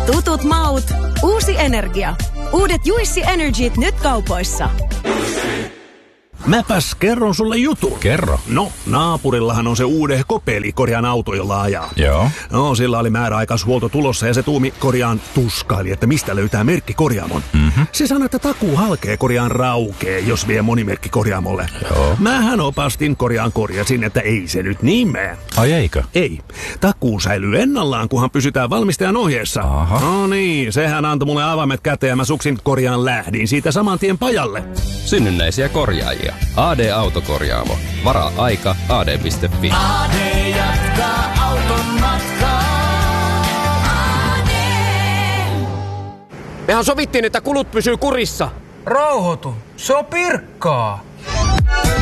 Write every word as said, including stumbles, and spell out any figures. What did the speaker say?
Tutut maut, uusi energia. Uudet Juicy Energyt nyt kaupoissa. Mäpäs kerron sulle jutun. Kerro. No, naapurillahan on se uudehko pelikorjaan auto, jolla ajaa. Joo. No, sillä oli määräaikaishuolto tulossa ja se tuumi korjaan tuskaili, että mistä löytää merkki korjaamon. Mm-hmm. Se sanoi, että takuu halkee korjaan raukee, jos vie monimerkki korjaamolle. Joo. Mähän opastin korjaan korjasin, että ei se nyt niin mene. Ai eikö? Ei. Takuu säilyy ennallaan, kunhan pysytään valmistajan ohjeessa. Aha. No niin, sehän antoi mulle avaimet käteen ja mä suksin korjaan lähdin siitä saman tien pajalle. Synnynnäisiä korjaajia. A D-autokorjaamo. Varaa aika A D piste F I. A D jatkaa auton matkaa. A D. Mehän sovittiin, että kulut pysyy kurissa. Rauhoitu, se on Pirkkaa.